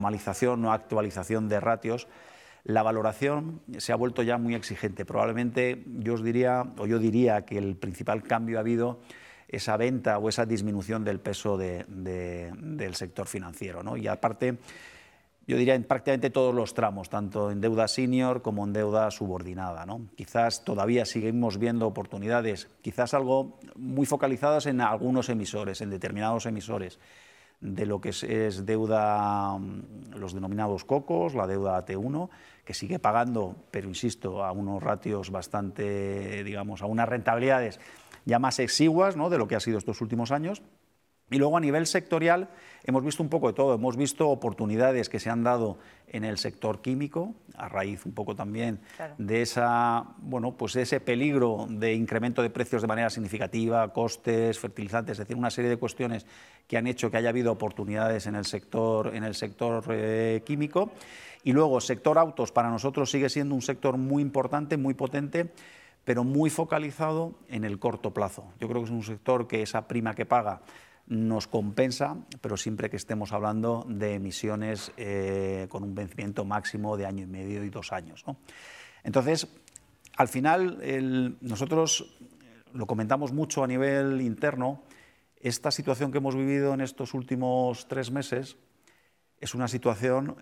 normalización o actualización de ratios, la valoración se ha vuelto ya muy exigente. Probablemente yo diría que el principal cambio ha habido esa venta o esa disminución del peso del sector financiero, ¿no? Y aparte, yo diría en prácticamente todos los tramos, tanto en deuda senior como en deuda subordinada, ¿no? Quizás todavía seguimos viendo oportunidades, quizás algo muy focalizadas en algunos emisores, en determinados emisores, de lo que es deuda, los denominados cocos, la deuda T1, que sigue pagando, pero insisto, a unos ratios bastante, digamos, a unas rentabilidades ya más exiguas, ¿no?, de lo que ha sido estos últimos años. Y luego a nivel sectorial hemos visto un poco de todo, hemos visto oportunidades que se han dado en el sector químico, a raíz un poco también de ese peligro de incremento de precios de manera significativa, costes, fertilizantes, es decir, una serie de cuestiones que han hecho que haya habido oportunidades en el sector químico. Y luego sector autos para nosotros sigue siendo un sector muy importante, muy potente, pero muy focalizado en el corto plazo. Yo creo que es un sector que esa prima que paga nos compensa, pero siempre que estemos hablando de emisiones con un vencimiento máximo de 1,5 años y 2 años, ¿no? Entonces, al final, nosotros lo comentamos mucho a nivel interno, esta situación que hemos vivido en estos últimos 3 meses es una situación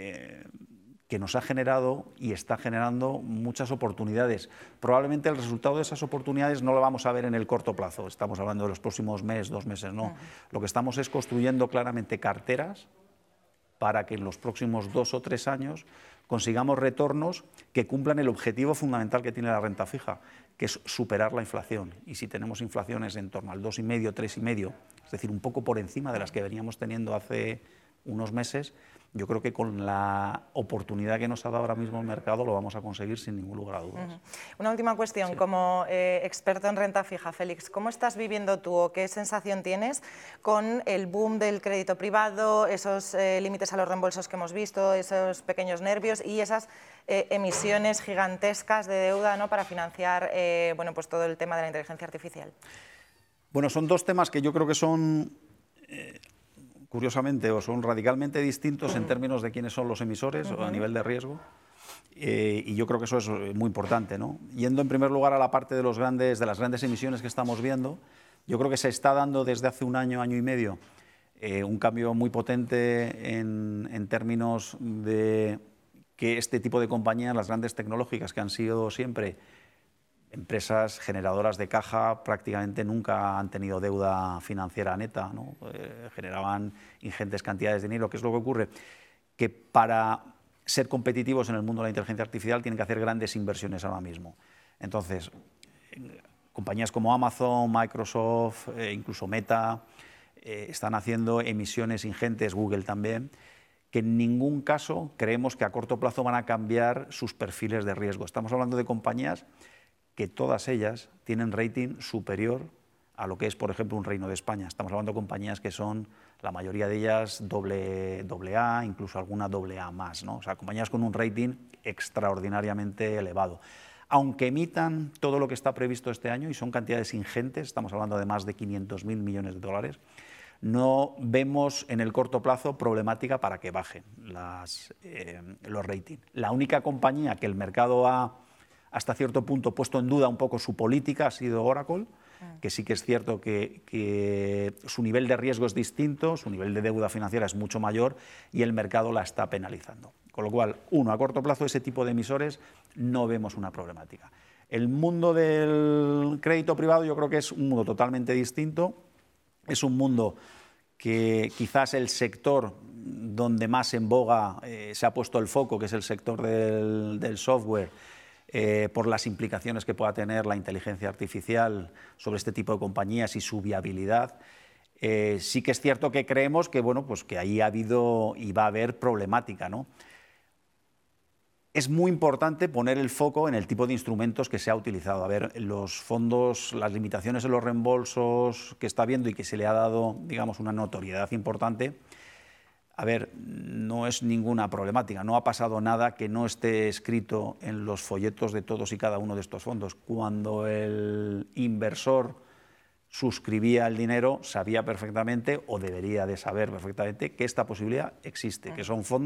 que nos ha generado y está generando muchas oportunidades. Probablemente el resultado de esas oportunidades no lo vamos a ver en el corto plazo, estamos hablando de los próximos 2 meses, no. Lo que estamos es construyendo claramente carteras para que en los próximos 2 o 3 años consigamos retornos que cumplan el objetivo fundamental que tiene la renta fija, que es superar la inflación. Y si tenemos inflaciones en torno al 2,5, 3,5, es decir, un poco por encima de las que veníamos teniendo hace unos meses, yo creo que con la oportunidad que nos ha dado ahora mismo el mercado lo vamos a conseguir sin ningún lugar a dudas. Una última cuestión, como experto en renta fija, Félix, ¿cómo estás viviendo tú o qué sensación tienes con el boom del crédito privado, esos límites a los reembolsos que hemos visto, esos pequeños nervios y esas emisiones gigantescas de deuda, ¿no?, para financiar pues todo el tema de la inteligencia artificial? Bueno, son dos temas que yo creo que son curiosamente, o son radicalmente distintos en términos de quiénes son los emisores o a nivel de riesgo, y yo creo que eso es muy importante, ¿no? Yendo en primer lugar a la parte de las grandes emisiones que estamos viendo, yo creo que se está dando desde hace un año, año y medio, un cambio muy potente en términos de que este tipo de compañías, las grandes tecnológicas que han sido siempre empresas generadoras de caja, prácticamente nunca han tenido deuda financiera neta, ¿no? Generaban ingentes cantidades de dinero. ¿Qué es lo que ocurre? Que para ser competitivos en el mundo de la inteligencia artificial tienen que hacer grandes inversiones ahora mismo. Entonces, compañías como Amazon, Microsoft, incluso Meta, están haciendo emisiones ingentes, Google también, que en ningún caso creemos que a corto plazo van a cambiar sus perfiles de riesgo. Estamos hablando de compañías que todas ellas tienen rating superior a lo que es, por ejemplo, un Reino de España. Estamos hablando de compañías que son, la mayoría de ellas, AA, incluso alguna AA más, ¿no? O sea, compañías con un rating extraordinariamente elevado. Aunque emitan todo lo que está previsto este año, y son cantidades ingentes, estamos hablando de más de 500.000 millones de dólares, no vemos en el corto plazo problemática para que bajen los ratings. La única compañía que el mercado ha hasta cierto punto puesto en duda un poco su política ha sido Oracle, que sí que es cierto que su nivel de riesgo es distinto, su nivel de deuda financiera es mucho mayor y el mercado la está penalizando. Con lo cual, a corto plazo ese tipo de emisores no vemos una problemática. El mundo del crédito privado yo creo que es un mundo totalmente distinto, es un mundo que quizás el sector donde más en boga se ha puesto el foco, que es el sector del software, por las implicaciones que pueda tener la inteligencia artificial sobre este tipo de compañías y su viabilidad. Sí que es cierto que creemos que, pues que ahí ha habido y va a haber problemática, ¿no? Es muy importante poner el foco en el tipo de instrumentos que se ha utilizado. A ver, los fondos, las limitaciones en los reembolsos que está habiendo y que se le ha dado, digamos, una notoriedad importante. A ver, no es ninguna problemática, no ha pasado nada que no esté escrito en los folletos de todos y cada uno de estos fondos. Cuando el inversor suscribía el dinero sabía perfectamente, o debería de saber perfectamente, que esta posibilidad existe, que son fondos